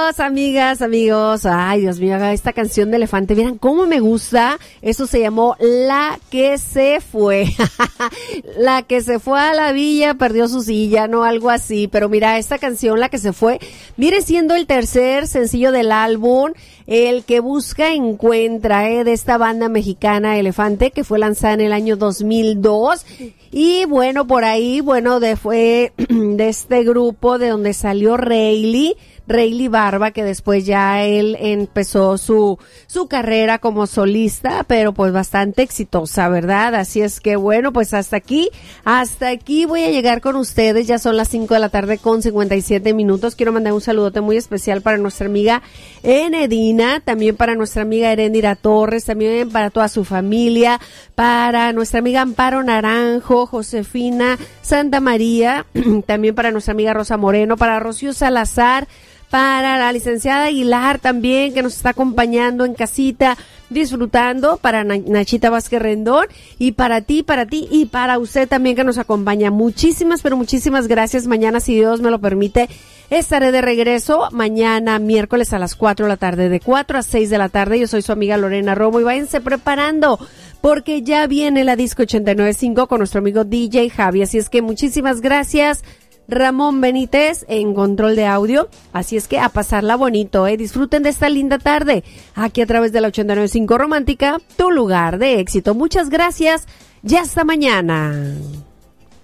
amigas, amigos. Ay, Dios mío, esta canción de Elefante, vieran cómo me gusta. Eso se llamó La que se fue. La que se fue a la villa perdió su silla, no algo así. Pero mira, esta canción, La que se fue, viene siendo el tercer sencillo del álbum, El que busca encuentra, de esta banda mexicana Elefante, que fue lanzada en el año 2002. Y bueno, por ahí, fue de este grupo de donde salió Rayleigh Barba, que después ya él empezó su carrera como solista, pero pues bastante exitosa, ¿verdad? Así es que bueno, pues hasta aquí voy a llegar con ustedes. Ya son las 5 de la tarde con 57 minutos. Quiero mandar un saludote muy especial para nuestra amiga Enedina, también para nuestra amiga Erendira Torres, también para toda su familia, para nuestra amiga Amparo Naranjo, Josefina Santa María, también para nuestra amiga Rosa Moreno, para Rocío Salazar, para la licenciada Aguilar también, que nos está acompañando en casita, disfrutando, para Nachita Vázquez Rendón, y para ti y para usted también que nos acompaña. Muchísimas, pero muchísimas gracias. Mañana, si Dios me lo permite, estaré de regreso. Mañana, miércoles a las 4 de la tarde, de 4 a 6 de la tarde. Yo soy su amiga Lorena Romo y váyanse preparando, porque ya viene la Disco 89.5 con nuestro amigo DJ Javi. Así es que muchísimas gracias, Ramón Benítez en control de audio. Así es que a pasarla bonito, disfruten de esta linda tarde aquí a través de la 89.5 Romántica, tu lugar de éxito. Muchas gracias y hasta mañana.